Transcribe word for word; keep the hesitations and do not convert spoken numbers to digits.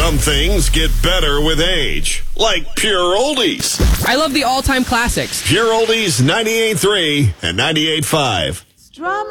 Some things get better with age, like Pure Oldies. I love the all-time classics. Pure Oldies ninety-eight point three and ninety-eight point five.